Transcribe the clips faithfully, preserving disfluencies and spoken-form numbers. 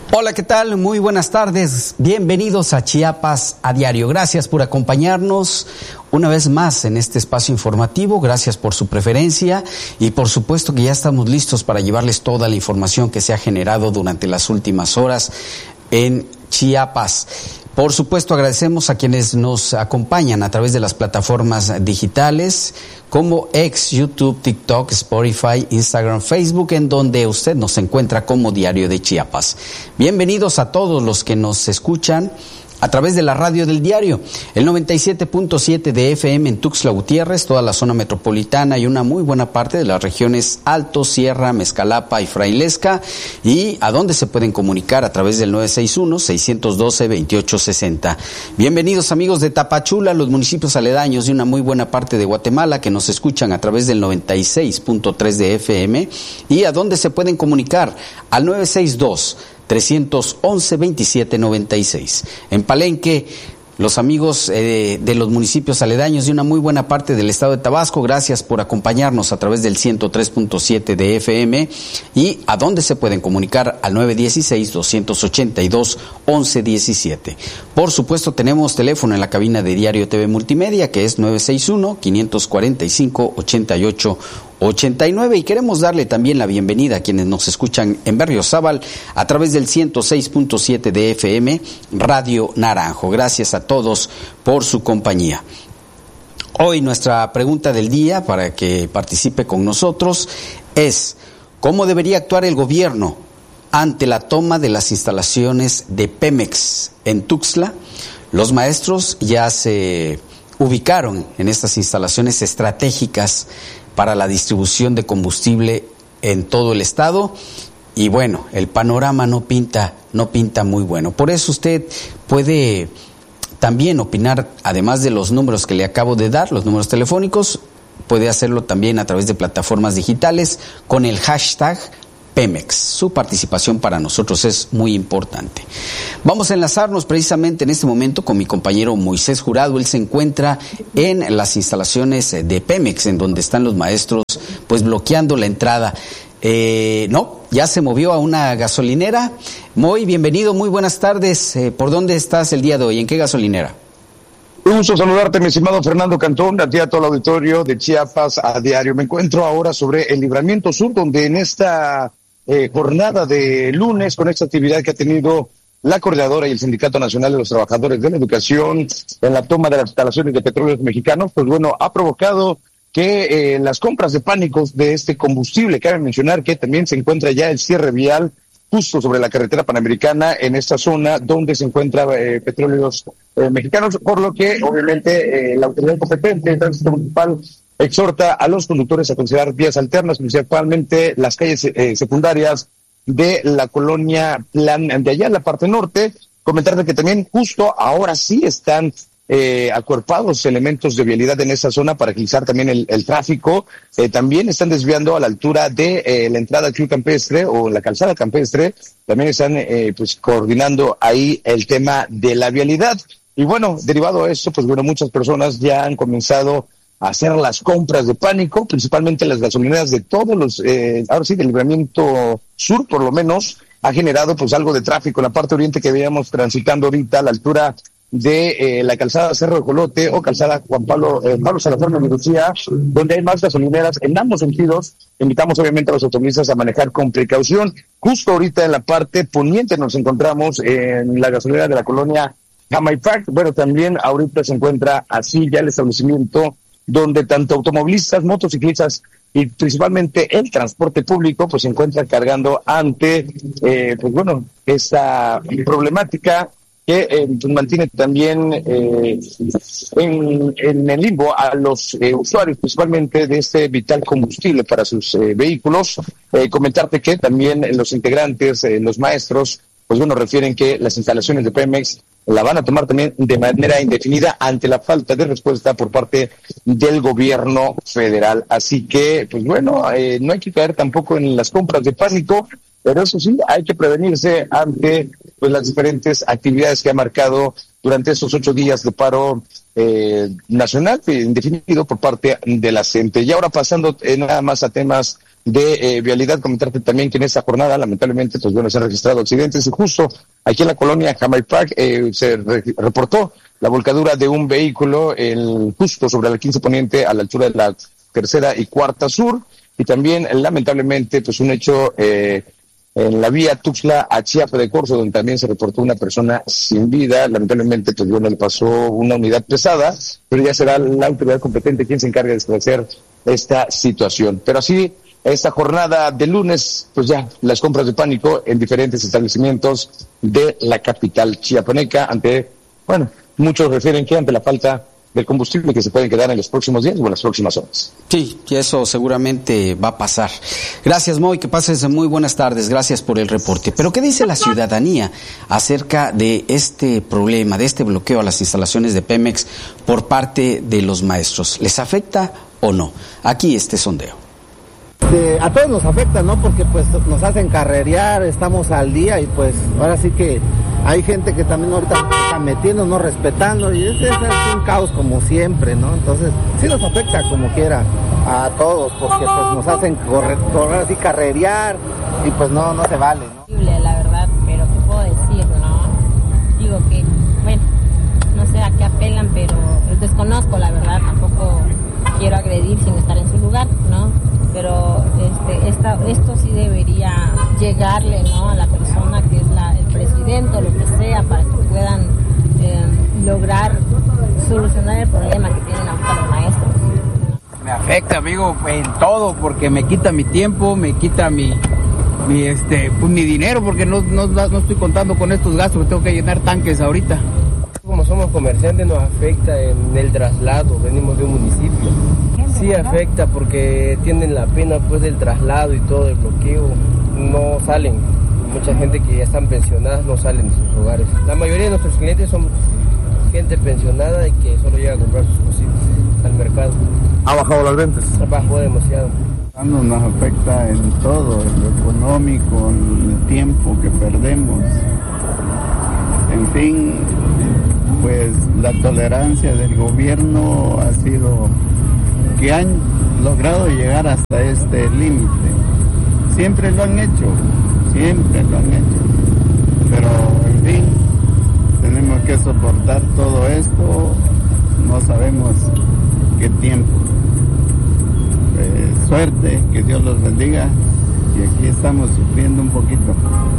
Hola, ¿qué tal? Muy buenas tardes. Bienvenidos a Chiapas a Diario. Gracias por acompañarnos una vez más en este espacio informativo. Gracias por su preferencia y por supuesto que ya estamos listos para llevarles toda la información que se ha generado durante las últimas horas en Chiapas. Por supuesto, agradecemos a quienes nos acompañan a través de las plataformas digitales como X, YouTube, TikTok, Spotify, Instagram, Facebook, en donde usted nos encuentra como Diario de Chiapas. Bienvenidos a todos los que nos escuchan a través de la radio del diario, el noventa y siete punto siete de F M en Tuxtla Gutiérrez, toda la zona metropolitana y una muy buena parte de las regiones Alto, Sierra, Mezcalapa y Frailesca, y a donde se pueden comunicar a través del nueve seis uno, seis uno dos, dos ocho seis cero. Bienvenidos amigos de Tapachula, los municipios aledaños y una muy buena parte de Guatemala que nos escuchan a través del noventa y seis punto tres de F M y a donde se pueden comunicar al nueve seis dos, tres once, veintisiete noventa y seis. En Palenque, los amigos eh, de los municipios aledaños y una muy buena parte del estado de Tabasco, gracias por acompañarnos a través del ciento tres punto siete de F M y a donde se pueden comunicar al nueve uno seis, dos ocho dos, once diecisiete. Por supuesto, tenemos teléfono en la cabina de Diario T V Multimedia que es nueve seis uno, cinco cuatro cinco, ocho ocho ochenta y nueve y queremos darle también la bienvenida a quienes nos escuchan en Berriozábal a través del ciento seis punto siete de F M Radio Naranjo. Gracias a todos por su compañía. Hoy nuestra pregunta del día para que participe con nosotros es: ¿cómo debería actuar el gobierno ante la toma de las instalaciones de Pemex en Tuxtla? Los maestros ya se ubicaron en estas instalaciones estratégicas para la distribución de combustible en todo el estado y bueno, el panorama no pinta, no pinta muy bueno. Por eso usted puede también opinar, además de los números que le acabo de dar, los números telefónicos, puede hacerlo también a través de plataformas digitales con el hashtag Pemex. Su participación para nosotros es muy importante. Vamos a enlazarnos precisamente en este momento con mi compañero Moisés Jurado. Él se encuentra en las instalaciones de Pemex, en donde están los maestros pues bloqueando la entrada. Eh, no, ya se movió a una gasolinera. Moy, bienvenido, muy buenas tardes. Eh, ¿Por dónde estás el día de hoy? ¿En qué gasolinera? Un gusto saludarte, mi estimado Fernando Cantón, a ti a todo el auditorio de Chiapas a Diario. Me encuentro ahora sobre el Libramiento Sur, donde en esta eh, jornada de lunes, con esta actividad que ha tenido la Coordinadora y el Sindicato Nacional de los Trabajadores de la Educación en la toma de las instalaciones de Petróleos Mexicanos, pues bueno, ha provocado que eh, las compras de pánicos de este combustible, cabe mencionar que también se encuentra ya el cierre vial justo sobre la carretera panamericana en esta zona donde se encuentra eh, Petróleos eh, Mexicanos, por lo que obviamente eh, la autoridad competente, el tránsito municipal, exhorta a los conductores a considerar vías alternas, principalmente las calles eh, secundarias de la colonia Plan de allá, en la parte norte. Comentarte que también justo ahora sí están eh, acuerpados elementos de vialidad en esa zona para agilizar también el, el tráfico. Eh, también están desviando a la altura de eh, la entrada al Club Campestre o la calzada campestre. También están eh, pues coordinando ahí el tema de la vialidad. Y bueno, derivado a esto, pues bueno, muchas personas ya han comenzado a hacer las compras de pánico, principalmente las gasolineras de todos los, eh, ahora sí, del Libramiento Sur, por lo menos, ha generado pues algo de tráfico en la parte oriente que veíamos transitando ahorita a la altura de eh, la calzada Cerro de Jolote o calzada Juan Pablo, eh, Pablo Salazar de Lucía, donde hay más gasolineras en ambos sentidos. Invitamos obviamente a los automovilistas a manejar con precaución. Justo ahorita en la parte poniente nos encontramos en la gasolinera de la colonia Jamaipac. Bueno, también ahorita se encuentra así ya el establecimiento donde tanto automovilistas, motociclistas y principalmente el transporte público pues se encuentra cargando ante eh, pues bueno, esta problemática que eh, mantiene también eh, en, en el limbo a los eh, usuarios, principalmente de este vital combustible para sus eh, vehículos. Eh, comentarte que también los integrantes, eh, los maestros, pues bueno, refieren que las instalaciones de Pemex la van a tomar también de manera indefinida ante la falta de respuesta por parte del gobierno federal. Así que, pues bueno, eh, no hay que caer tampoco en las compras de pánico, pero eso sí, hay que prevenirse ante pues las diferentes actividades que ha marcado durante estos ocho días de paro eh, nacional, indefinido por parte de la C E N T E. Y ahora pasando eh, nada más a temas de eh, vialidad. Comentarte también que en esta jornada, lamentablemente, pues bueno, se han registrado accidentes y justo aquí en la colonia Jamaica Park eh, se re- reportó la volcadura de un vehículo el, justo sobre la quince Poniente a la altura de la tercera y cuarta Sur, y también lamentablemente pues un hecho eh, en la vía Tuxtla a Chiapa de Corzo, donde también se reportó una persona sin vida. Lamentablemente pues bueno, le pasó una unidad pesada, pero ya será la autoridad competente quien se encargue de esclarecer esta situación. Pero así, esta jornada de lunes, pues ya las compras de pánico en diferentes establecimientos de la capital chiapaneca, ante, bueno, muchos refieren que ante la falta del combustible que se pueden quedar en los próximos días o en las próximas horas. Sí, y eso seguramente va a pasar. Gracias, Moy, que pases muy buenas tardes, gracias por el reporte. Pero ¿qué dice la ciudadanía acerca de este problema, de este bloqueo a las instalaciones de Pemex por parte de los maestros? ¿Les afecta o no? Aquí este sondeo. De, a todos nos afecta, ¿no? Porque pues nos hacen carrerear, estamos al día y pues ahora sí que hay gente que también ahorita está metiendo, no respetando, y es, es, es un caos como siempre, ¿no? Entonces sí nos afecta como quiera a todos, porque pues nos hacen correr, correr así, carrerear, y pues no, no se vale, ¿no? La verdad, pero ¿qué puedo decir, no? Digo que, bueno, no sé a qué apelan, pero desconozco, la verdad, tampoco quiero agredir sin estar en su lugar, ¿no? Pero este, esta, esto sí debería llegarle, ¿no?, a la persona que es la, el presidente o lo que sea, para que puedan eh, lograr solucionar el problema que tienen ahorita los maestros. Me afecta, amigo, en todo, porque me quita mi tiempo, me quita mi, mi, este, pues, mi dinero, porque no, no, no estoy contando con estos gastos, tengo que llenar tanques ahorita. Como somos comerciantes nos afecta en el traslado, venimos de un municipio. Sí afecta porque tienen la pena pues del traslado y todo el bloqueo, no salen. Mucha gente que ya están pensionadas no salen de sus hogares. La mayoría de nuestros clientes son gente pensionada y que solo llega a comprar sus cositas al mercado. ¿Ha bajado las ventas? Bajó demasiado. Nos afecta en todo, en lo económico, en el tiempo que perdemos. En fin, pues la tolerancia del gobierno ha sido que han logrado llegar hasta este límite. Siempre lo han hecho, siempre lo han hecho. Pero, en fin, tenemos que soportar todo esto, no sabemos qué tiempo. Eh, suerte, que Dios los bendiga, y aquí estamos sufriendo un poquito.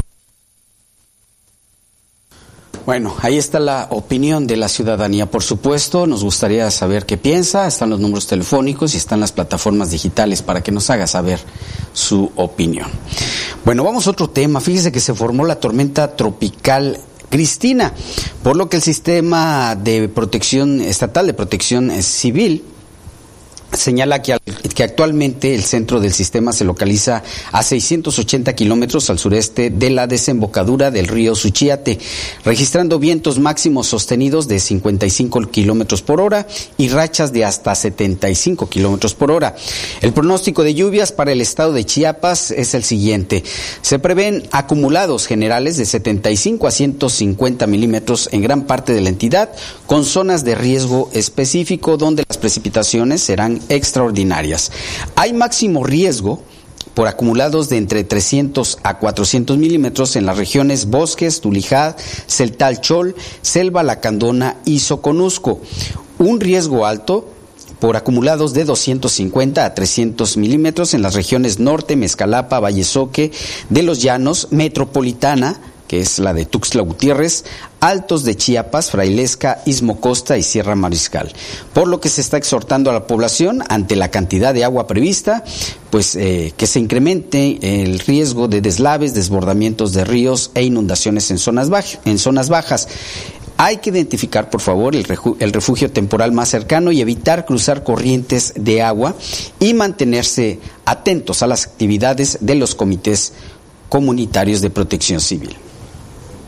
Bueno, ahí está la opinión de la ciudadanía. Por supuesto, nos gustaría saber qué piensa. Están los números telefónicos y están las plataformas digitales para que nos haga saber su opinión. Bueno, vamos a otro tema. Fíjese que se formó la tormenta tropical Cristina, por lo que el sistema de protección estatal de protección civil señala que, que actualmente el centro del sistema se localiza a seiscientos ochenta kilómetros al sureste de la desembocadura del río Suchiate, registrando vientos máximos sostenidos de cincuenta y cinco kilómetros por hora y rachas de hasta setenta y cinco kilómetros por hora. El pronóstico de lluvias para el estado de Chiapas es el siguiente. Se prevén acumulados generales de setenta y cinco a ciento cincuenta milímetros en gran parte de la entidad, con zonas de riesgo específico donde las precipitaciones serán extraordinarias. Hay máximo riesgo por acumulados de entre trescientos a cuatrocientos milímetros en las regiones Bosques, Tulijá, Celtal Chol, Selva Lacandona y Soconusco. Un riesgo alto por acumulados de doscientos cincuenta a trescientos milímetros en las regiones Norte, Mezcalapa, Vallesoque, de los Llanos, Metropolitana, que es la de Tuxtla Gutiérrez, Altos de Chiapas, Frailesca, Istmo Costa y Sierra Mariscal. Por lo que se está exhortando a la población, ante la cantidad de agua prevista, pues eh, que se incremente el riesgo de deslaves, desbordamientos de ríos e inundaciones en zonas, baj- en zonas bajas. Hay que identificar, por favor, el, reju- el refugio temporal más cercano y evitar cruzar corrientes de agua y mantenerse atentos a las actividades de los comités comunitarios de protección civil.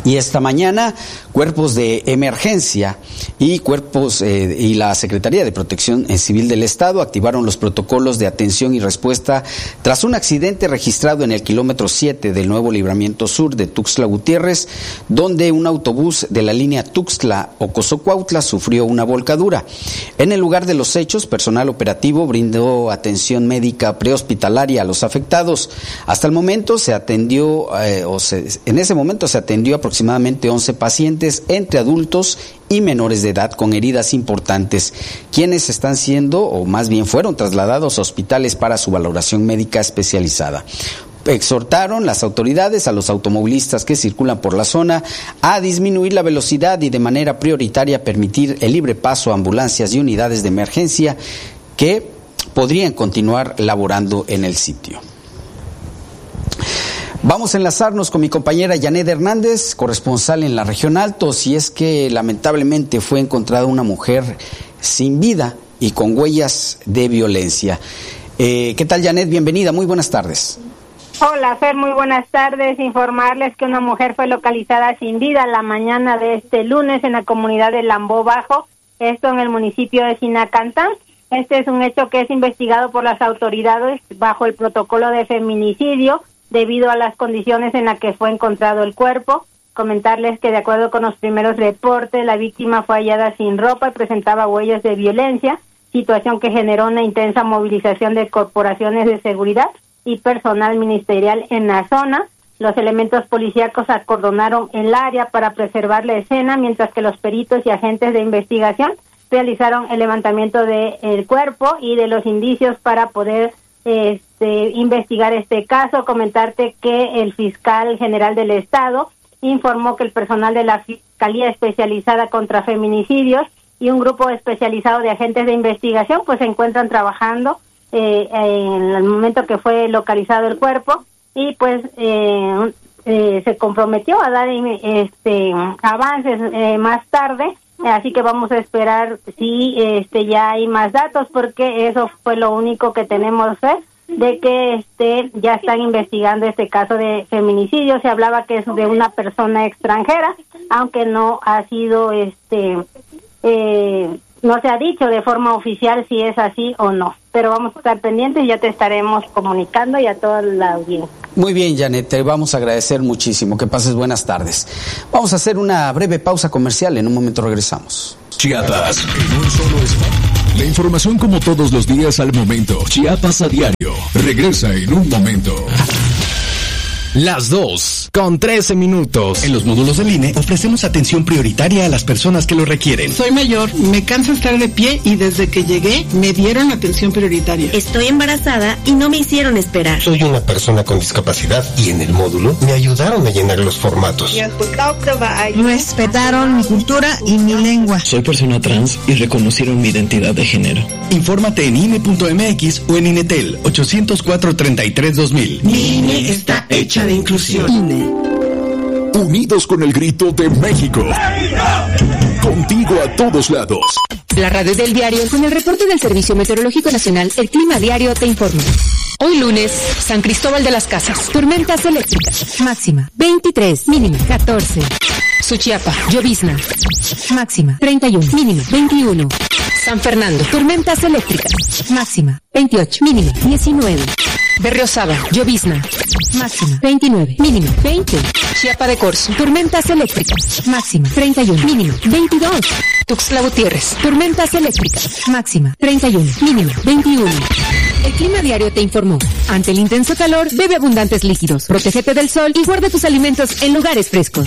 Y esta mañana, cuerpos de emergencia y cuerpos eh, y la Secretaría de Protección Civil del Estado activaron los protocolos de atención y respuesta tras un accidente registrado en el kilómetro siete del nuevo libramiento sur de Tuxtla Gutiérrez, donde un autobús de la línea Tuxtla-Ocosocuautla sufrió una volcadura. En el lugar de los hechos, personal operativo brindó atención médica prehospitalaria a los afectados. Hasta el momento se atendió, eh, o se, en ese momento se atendió a aproximadamente once pacientes entre adultos y menores de edad con heridas importantes, quienes están siendo, o más bien fueron trasladados a hospitales para su valoración médica especializada. Exhortaron las autoridades a los automovilistas que circulan por la zona a disminuir la velocidad y de manera prioritaria permitir el libre paso a ambulancias y unidades de emergencia que podrían continuar laborando en el sitio. Vamos a enlazarnos con mi compañera Yanet Hernández, corresponsal en la región Altos, y es que lamentablemente fue encontrada una mujer sin vida y con huellas de violencia. Eh, ¿Qué tal, Yanet? Bienvenida, muy buenas tardes. Hola, Fer, muy buenas tardes. Informarles que una mujer fue localizada sin vida la mañana de este lunes en la comunidad de Lambó Bajo, esto en el municipio de Sinacantán. Este es un hecho que es investigado por las autoridades bajo el protocolo de feminicidio, debido a las condiciones en las que fue encontrado el cuerpo. Comentarles que de acuerdo con los primeros reportes, la víctima fue hallada sin ropa y presentaba huellas de violencia, situación que generó una intensa movilización de corporaciones de seguridad y personal ministerial en la zona. Los elementos policíacos acordonaron el área para preservar la escena, mientras que los peritos y agentes de investigación realizaron el levantamiento del cuerpo y de los indicios para poder Este, investigar este caso. Comentarte que el fiscal general del estado informó que el personal de la Fiscalía Especializada contra Feminicidios y un grupo especializado de agentes de investigación pues se encuentran trabajando eh, en el momento que fue localizado el cuerpo y pues eh, eh, se comprometió a dar este avances eh, más tarde. Así que vamos a esperar si este ya hay más datos, porque eso fue lo único que tenemos, ¿eh? de que este ya están investigando este caso de feminicidio. Se hablaba que es de una persona extranjera, aunque no ha sido este eh, no se ha dicho de forma oficial si es así o no, pero vamos a estar pendientes y ya te estaremos comunicando y a toda la audiencia. Muy bien, Janet, te vamos a agradecer muchísimo. Que pases buenas tardes. Vamos a hacer una breve pausa comercial. En un momento regresamos. Chiapas, en un solo estado. La información como todos los días al momento. Chiapas a diario. Regresa en un momento. Las dos, con trece minutos. En los módulos del I N E ofrecemos atención prioritaria a las personas que lo requieren. Soy mayor, me cansa estar de pie y desde que llegué me dieron atención prioritaria. Estoy embarazada y no me hicieron esperar. Soy una persona con discapacidad y en el módulo me ayudaron a llenar los formatos. Respetaron mi cultura y mi lengua. Soy persona trans y reconocieron mi identidad de género. Infórmate en I N E punto M X o en INETEL ochocientos cuatro, treinta y tres, dos mil. Mi I N E está hecha de inclusión. I N E. Unidos con el grito de México. Contigo a todos lados. La radio del diario con el reporte del Servicio Meteorológico Nacional, el Clima Diario te informa. Hoy lunes, San Cristóbal de las Casas, tormentas eléctricas, máxima veintitrés, mínima catorce. Suchiapa, llovizna, máxima treinta y uno, mínima veintiuno. San Fernando, tormentas eléctricas, máxima veintiocho, mínima diecinueve. Berriozaba, llovizna, máxima veintinueve, mínima veinte. Chiapa de Corzo, tormentas eléctricas, máxima treinta y uno, mínima veintidós. Tuxtla Gutiérrez, tormentas eléctricas, máxima treinta y uno, mínima veintiuno. El Clima Diario te informó. Ante el intenso calor, bebe abundantes líquidos, protégete del sol y guarda tus alimentos en lugares frescos.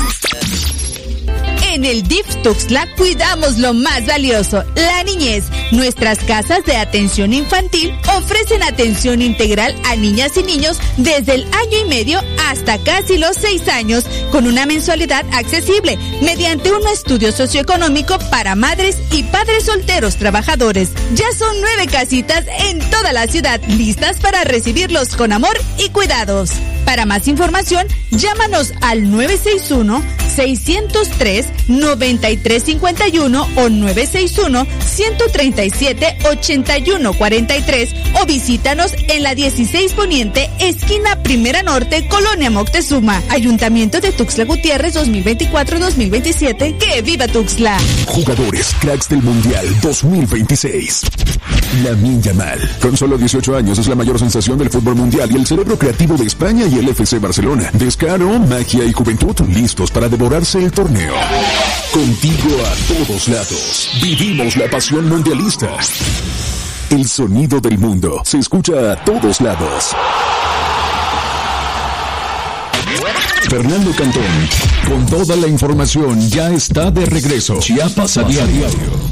En el D I F Tuxtla cuidamos lo más valioso, la niñez. Nuestras casas de atención infantil ofrecen atención integral a niñas y niños desde el año y medio hasta casi los seis años, con una mensualidad accesible, mediante un estudio socioeconómico para madres y padres solteros trabajadores. Ya son nueve casitas en toda la ciudad, listas para recibirlos con amor y cuidados. Para más información, llámanos al nueve seis uno, seis cero tres, noventa y tres cincuenta y uno o nueve seis uno, ciento treinta y siete, ochenta y uno cuarenta y tres o visítanos en la dieciséis Poniente, esquina Primera Norte, Colonia Moctezuma. Ayuntamiento de Tuxtla Gutiérrez dos mil veinticuatro dos mil veintisiete. ¡Que viva Tuxtla! Jugadores cracks del Mundial dos mil veintiséis. Lamine Yamal, con solo dieciocho años, es la mayor sensación del fútbol mundial y el cerebro creativo de España y el F C Barcelona. Descaro, magia y juventud listos para devorarse el torneo. Contigo a todos lados. Vivimos la pasión mundialista. El sonido del mundo se escucha a todos lados. Fernando Cantón, con toda la información, ya está de regreso. Chiapas a diario.